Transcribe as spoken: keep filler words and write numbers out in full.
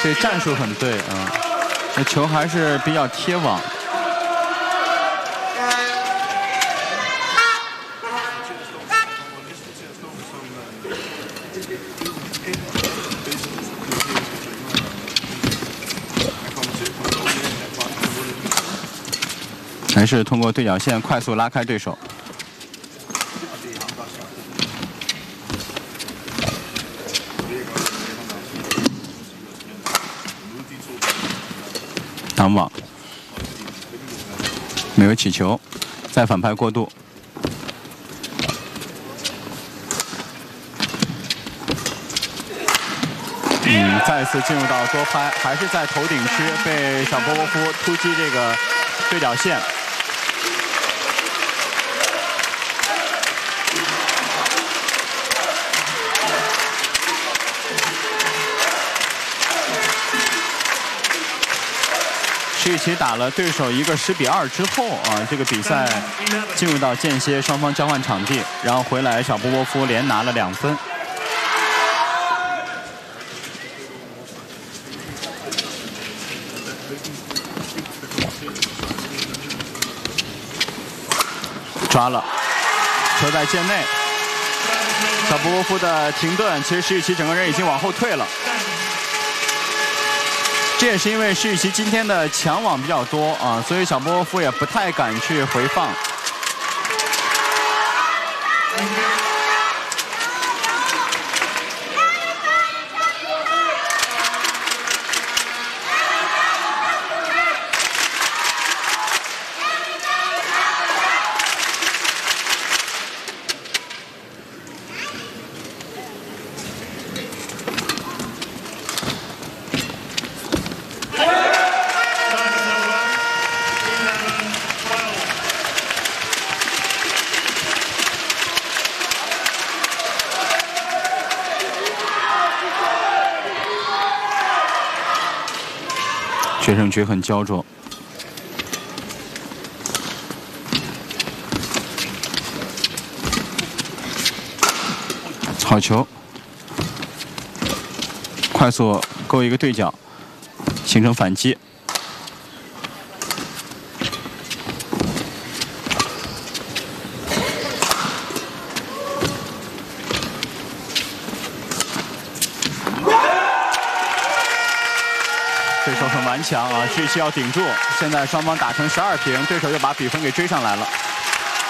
对，战术很对啊，那球还是比较贴网。还是通过对角线快速拉开对手。挡网，没有起球，再反拍过渡。嗯，再次进入到多拍，还是在头顶区被小波波夫突击这个对角线。石宇奇打了对手一个十比二之后啊，这个比赛进入到间歇，双方交换场地，然后回来小波波夫连拿了两分。抓了，球在界内，小波波夫的停顿，其实石宇奇整个人已经往后退了。这也是因为石宇奇今天的抢网比较多啊，所以小波波夫也不太敢去回放。决胜局很焦灼，好球，快速勾一个对角，形成反击。对手很顽强啊，石宇奇要顶住。现在双方打成十二平，对手又把比分给追上来了。